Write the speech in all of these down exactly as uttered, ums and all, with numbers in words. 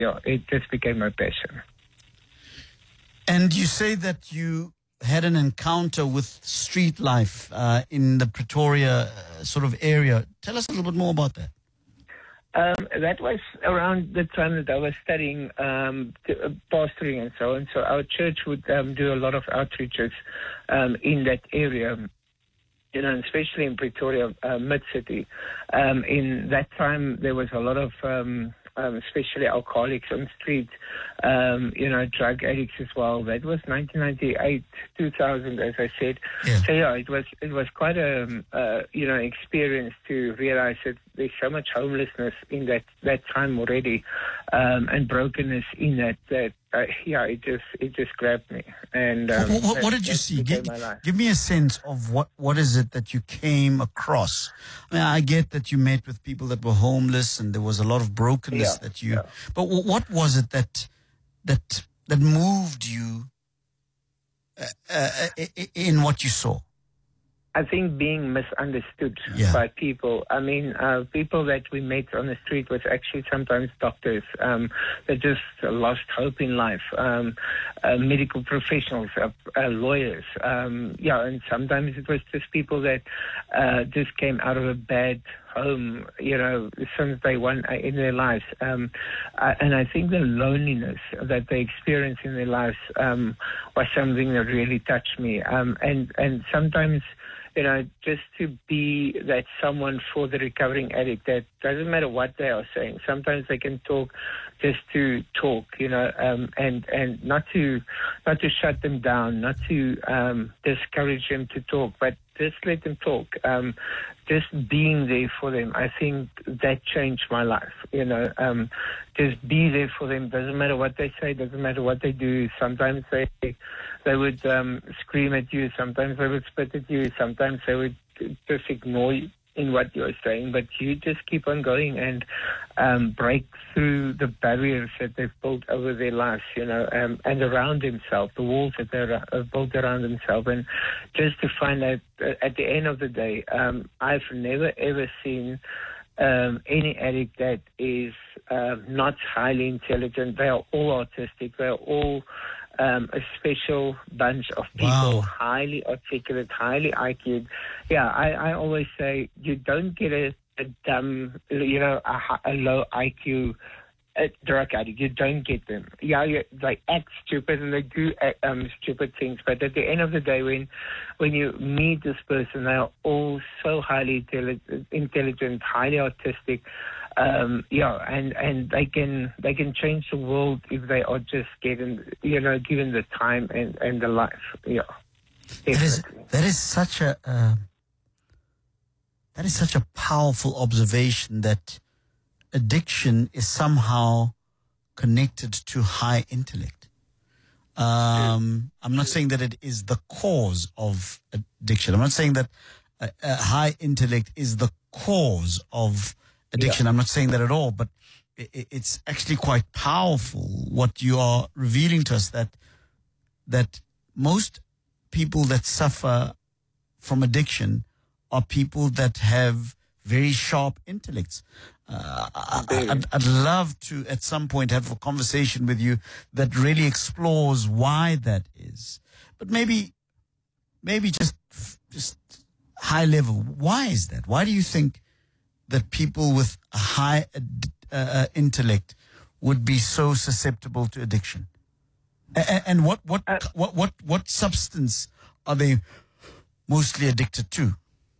yeah, it just became my passion. And you say that you had an encounter with street life uh, in the Pretoria uh, sort of area. Tell us a little bit more about that. Um, that was around the time that I was studying um, t- uh, pastoring and so on. So our church would um, do a lot of outreaches um, in that area, you know, especially in Pretoria, uh, mid-city. Um, in that time, there was a lot of, um, um, especially alcoholics on the street, um, you know, drug addicts as well. That was nineteen ninety-eight, two thousand, as I said. Yeah. So yeah, it was it was quite a um, uh, you know experience to realize that there's so much homelessness in that that time already, um, and brokenness in that that uh, yeah, it just it just grabbed me. And um, what, what, what that- did you that see? became Give, my life. give me a sense of what, what is it that you came across. I mean, I get that you met with people that were homeless and there was a lot of brokenness Yeah, that you. yeah. But w- what was it that that that moved you uh, uh, i- i- in what you saw? I think being misunderstood Yeah. by people. I mean, uh, people that we met on the street was actually sometimes doctors um, that just lost hope in life, um, uh, medical professionals, uh, uh, lawyers. Um, yeah, and sometimes it was just people that uh, just came out of a bad home, you know, since day one uh, in their lives. Um, uh, and I think the loneliness that they experience in their lives um, was something that really touched me. Um, and, and sometimes, you know, just to be that someone for the recovering addict, that doesn't matter what they are saying. Sometimes they can talk just to talk, you know, um, and, and not to not to shut them down, not to um, discourage them to talk, but just let them talk. Um, just being there for them, I think that changed my life, you know. Um, just be there for them. Doesn't matter what they say, doesn't matter what they do. Sometimes they they would um, scream at you, sometimes they would spit at you, sometimes they would just ignore you in what you're saying, but you just keep on going and um, break through the barriers that they've built over their lives, you know, um, and around themselves, the walls that they've uh, built around themselves. And just to find out uh, at the end of the day, um, I've never ever seen um, any addict that is uh, not highly intelligent. They are all autistic. They are all Um, a special bunch of people, Wow. highly articulate, highly I Q'd. Yeah, I, I always say you don't get a, a dumb, you know, a, hi- a low I Q uh, drug addict. You don't get them. Yeah, you, they act stupid and they do act, um, stupid things. But at the end of the day, when when you meet this person, they are all so highly intelli- intelligent, highly autistic. Um, yeah, and, and they can they can change the world if they are just given, you know, given the time and, and the life. Yeah, That is definitely. that is such a uh, that is such a powerful observation that addiction is somehow connected to high intellect. Um, I'm not saying that it is the cause of addiction. I'm not saying that uh, uh, high intellect is the cause of addiction. Yeah. I'm not saying that at all, but i i- it's actually quite powerful what you are revealing to us, that that most people that suffer from addiction are people that have very sharp intellects. Uh, I, I- I'd, I'd love to at some point have a conversation with you that really explores why that is. But maybe, maybe just just high level. Why is that? Why do you think that people with a high ad- uh, intellect would be so susceptible to addiction? And, and what what, Uh, what what what substance are they mostly addicted to?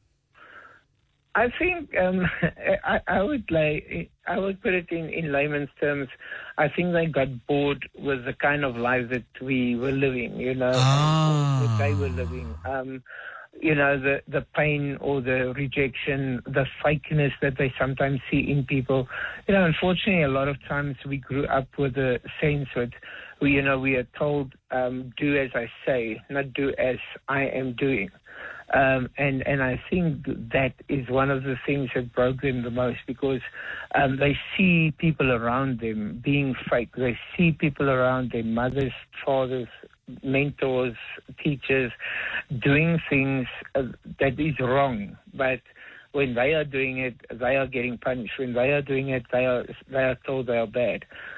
I think um, I, I would like I would put it in, in layman's terms. I think they got bored with the kind of life that we were living, you know, Ah. and that they were living. Um, you know, the, the pain or the rejection, the fakeness that they sometimes see in people. You know, unfortunately, a lot of times we grew up with a sense that, we, you know, we are told, um, do as I say, not do as I am doing. Um, and, and I think that is one of the things that broke them the most, because um, they see people around them being fake. They see people around them, mothers, fathers, mentors, teachers, doing things uh, that is wrong. But when they are doing it, they are getting punished. When they are doing it, they are they are told they are bad.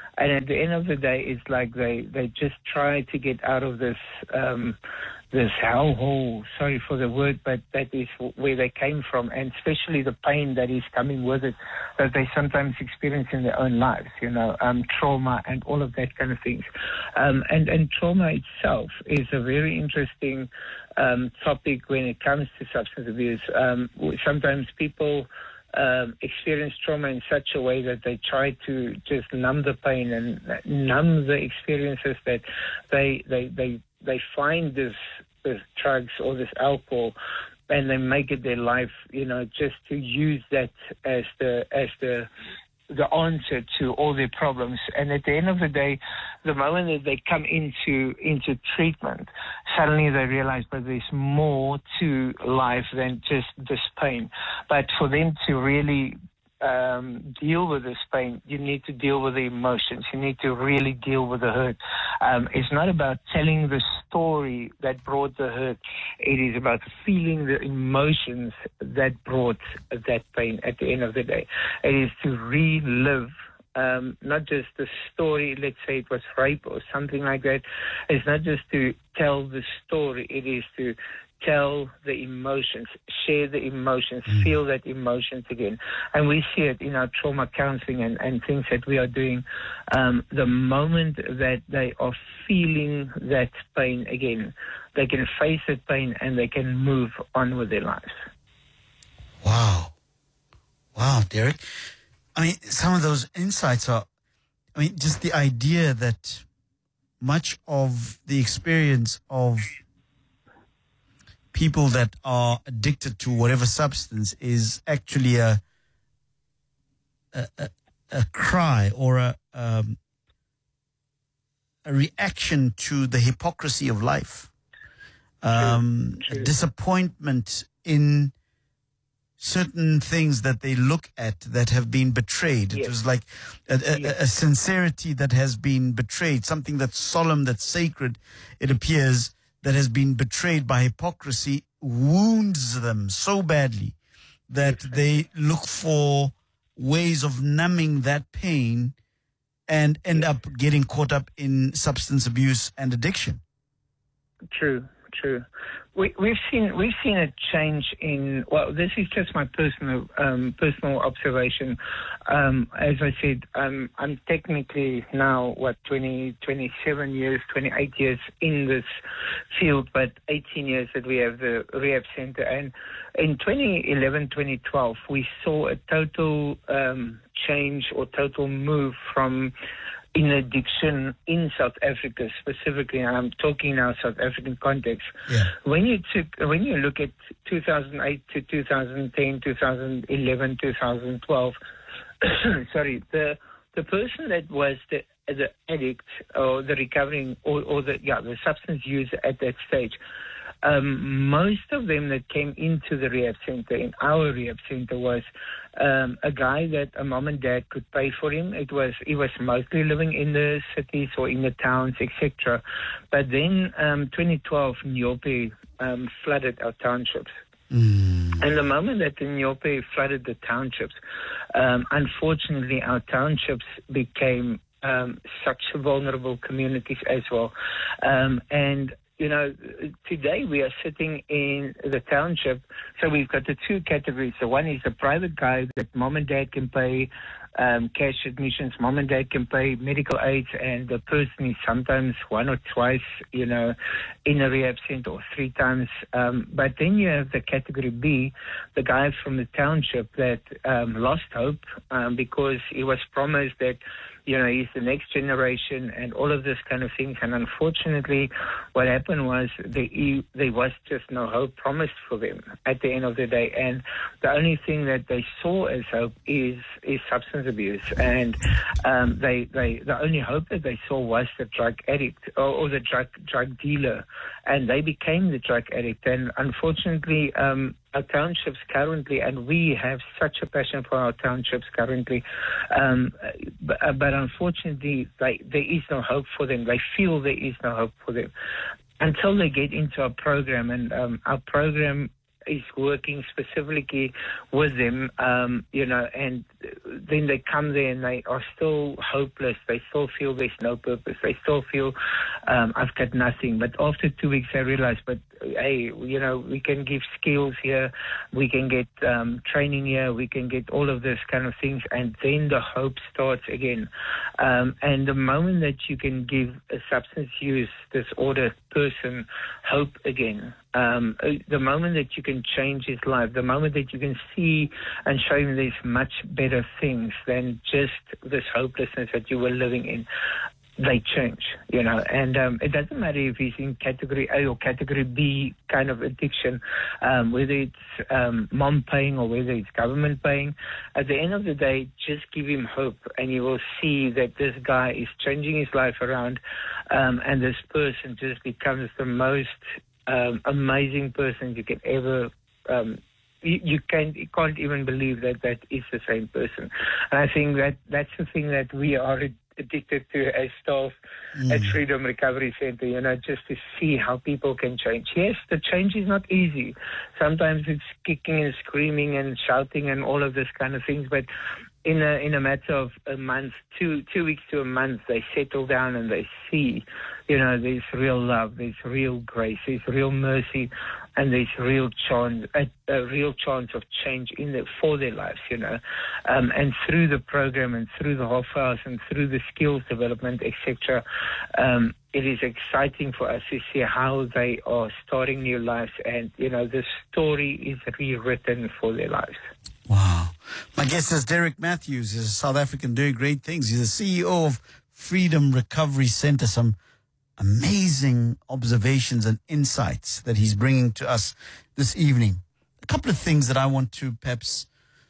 And at the end of the day, it's like they, they just try to get out of this um, this hellhole, sorry for the word, but that is where they came from, and especially the pain that is coming with it, that they sometimes experience in their own lives, you know, um, trauma and all of that kind of things. Um, and, and trauma itself is a very interesting um, topic when it comes to substance abuse. Um, sometimes people Um, experience trauma in such a way that they try to just numb the pain and numb the experiences that they they they, they find this this drugs or this alcohol, and they make it their life, you know, just to use that as the as the the answer to all their problems. And at the end of the day, the moment that they come into into treatment, suddenly they realize that there's more to life than just this pain. But for them to really um, deal with this pain, you need to deal with the emotions. You need to really deal with the hurt. Um, it's not about telling the story that brought the hurt. It is about feeling the emotions that brought that pain at the end of the day. It is to relive Um, not just the story, let's say it was rape or something like that. It's not just to tell the story, it is to tell the emotions, share the emotions, mm. feel that emotions again. And we see it in our trauma counseling and, and things that we are doing. Um, the moment that they are feeling that pain again, they can face that pain and they can move on with their lives. Wow. Wow, Derek. I mean, some of those insights are, I mean, just the idea that much of the experience of people that are addicted to whatever substance is actually a a, a, a cry or a um, a reaction to the hypocrisy of life, um, true, true. a disappointment in certain things that they look at that have been betrayed. Yes. It was like a, a, yes. a sincerity that has been betrayed, something that's solemn, that's sacred, it appears, that has been betrayed by hypocrisy, wounds them so badly that yes. they look for ways of numbing that pain and end yes. up getting caught up in substance abuse and addiction. True, true. We, we've seen we've seen a change in. Well, this is just my personal um, personal observation. Um, as I said, um, I'm technically now what twenty, twenty-seven years, twenty-eight years in this field, but eighteen years that we have the rehab center. And in twenty eleven, twenty twelve, we saw a total um, change or total move from in addiction in South Africa specifically, and I'm talking now South African context. Yeah. When you took, when you look at two thousand eight to two thousand ten, two thousand eleven, two thousand twelve, sorry, the the person that was the the addict or the recovering or, or the yeah the substance user at that stage. Um, most of them that came into the rehab center, in our rehab center, was um, a guy that a mom and dad could pay for him. It was he was mostly living in the cities or in the towns, et cetera. But then, um, twenty twelve, Nyope um, flooded our townships. Mm. And the moment that the Nyope flooded the townships, um, unfortunately, our townships became um, such vulnerable communities as well, um, and. You know, today we are sitting in the township, so we've got the two categories. So one is the private guy that mom and dad can pay um, cash admissions, mom and dad can pay medical aids, and the person is sometimes one or twice, you know, in a rehab center or three times. Um, but then you have the category B, the guy from the township that um, lost hope um, because he was promised that, you know, he's the next generation and all of this kind of things. And unfortunately, what happened was they, there was just no hope promised for them at the end of the day. And the only thing that they saw as hope is is substance abuse. And um, they, they the only hope that they saw was the drug addict or, or the drug drug dealer. And they became the drug addict. And unfortunately, um, our townships currently, and we have such a passion for our townships currently, um, but, but unfortunately, they, there is no hope for them. They feel there is no hope for them until they get into our program. And um, our program is working specifically with them, um, you know, and then they come there and they are still hopeless. They still feel there's no purpose. They still feel um, I've got nothing. But after two weeks, I realized, but hey, you know, we can give skills here, we can get um, training here, we can get all of this kind of things, and then the hope starts again. Um, and the moment that you can give a substance use disorder person hope again, um, the moment that you can change his life, the moment that you can see and show him there's much better things than just this hopelessness that you were living in, they change, you know, and um, it doesn't matter if he's in category A or category B kind of addiction, um, whether it's um, mom paying or whether it's government paying. At the end of the day, just give him hope, and you will see that this guy is changing his life around, um, and this person just becomes the most um, amazing person you can ever. Um, You, you can't you can't even believe that that is the same person, and I think that that's the thing that we are addicted to as staff mm. at Freedom Recovery Center. You know, just to see how people can change. Yes, the change is not easy. Sometimes it's kicking and screaming and shouting and all of this kind of things, but in a in a matter of a month, two two weeks to a month, they settle down and they see, you know, there's real love, there's real grace, there's real mercy, and there's real chance, a, a real chance of change in the, for their lives, you know. Um, and through the program and through the half hours and through the skills development, et cetera, um, it is exciting for us to see how they are starting new lives, and, you know, the story is rewritten for their lives. Wow. My guest is Derek Matthews. He's a South African doing great things. He's the C E O of Freedom Recovery Center. Some amazing observations and insights that he's bringing to us this evening. A couple of things that I want to perhaps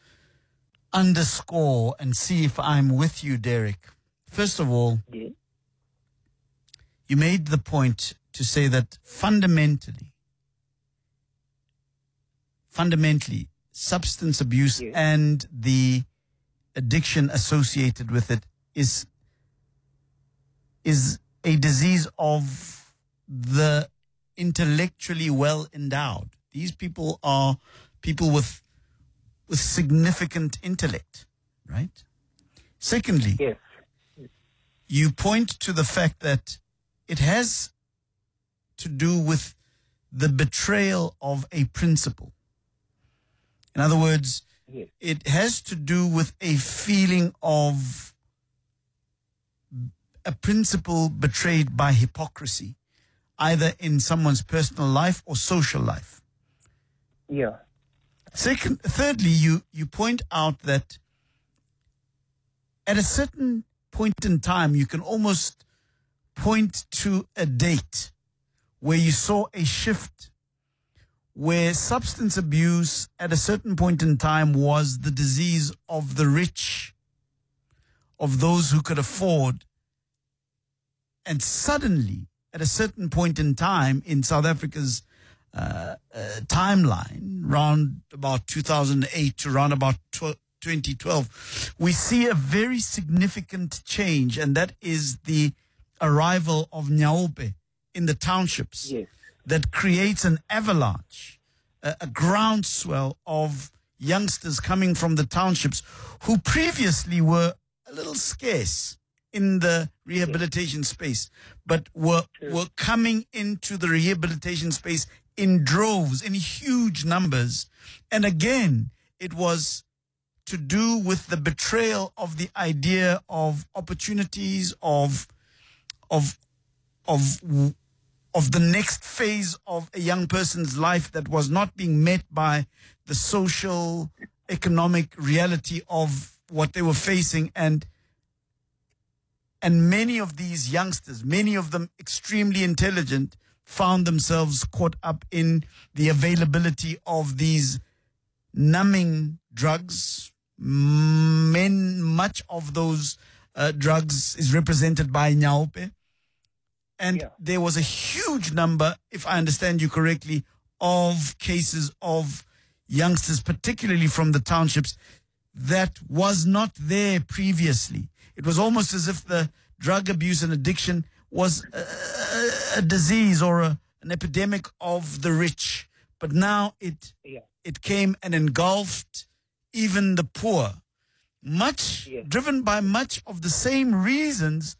underscore and see if I'm with you, Derek. First of all, yeah. You made the point to say that fundamentally, fundamentally, substance abuse yeah. and the addiction associated with it is is a disease of the intellectually well endowed. These people are people with with significant intellect, right? Secondly, yes. you point to the fact that it has to do with the betrayal of a principle. In other words, yes. it has to do with a feeling of a principle betrayed by hypocrisy, either in someone's personal life or social life. Yeah. Second, thirdly, you, you point out that at a certain point in time, you can almost point to a date where you saw a shift, where substance abuse at a certain point in time was the disease of the rich, of those who could afford. And suddenly, at a certain point in time in South Africa's uh, uh, timeline, around about two thousand eight to around about twenty twelve, we see a very significant change, and that is the arrival of Nyaope in the townships. Yes. That creates an avalanche, a, a groundswell of youngsters coming from the townships who previously were a little scarce in the rehabilitation space, but were True. were coming into the rehabilitation space in droves, in huge numbers. And again, it was to do with the betrayal of the idea of opportunities, of of of of the next phase of a young person's life that was not being met by the social, economic reality of what they were facing. And and many of these youngsters, many of them extremely intelligent, found themselves caught up in the availability of these numbing drugs. Men, much of those uh, drugs is represented by Nyaope. And yeah. there was a huge number, if I understand you correctly, of cases of youngsters, particularly from the townships, that was not there previously. It was almost as if the drug abuse and addiction was a, a, a disease or a, an epidemic of the rich. but now it Yeah. it came and engulfed even the poor, much Yes. driven by much of the same reasons